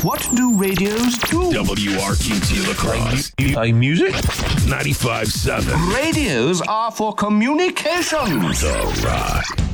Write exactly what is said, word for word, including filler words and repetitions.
What do radios do? W R Q T Lacrosse. You play music? ninety-five point seven. Radios are for communications. The Rock.